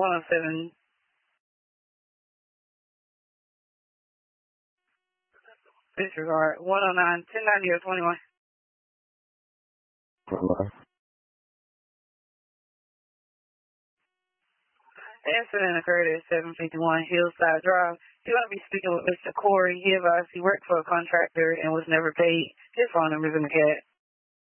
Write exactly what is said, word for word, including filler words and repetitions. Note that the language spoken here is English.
one oh seven. Disregard. one oh nine, ten ninety or twenty-one. Hello. The incident occurred at seven fifty-one Hillside Drive. You're going to be speaking with Mister Corey. He advised he worked for a contractor and was never paid. His phone number's in the cat.